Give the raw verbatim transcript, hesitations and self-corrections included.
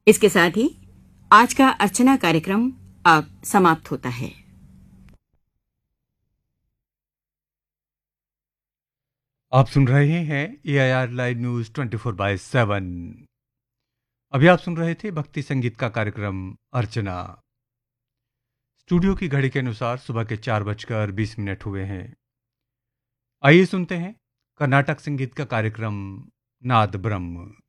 इसके साथ ही आज का अर्चना कार्यक्रम अब समाप्त होता है। आप सुन रहे हैं ए I R live news twenty four by seven. अभी आप सुन रहे थे भक्ति संगीत का कार्यक्रम अर्चना। स्टूडियो की घड़ी के अनुसार सुबह के चार बजकर बीस मिनट हुए हैं। आइए सुनते हैं कर्नाटक संगीत का कार्यक्रम नाद ब्रह्म।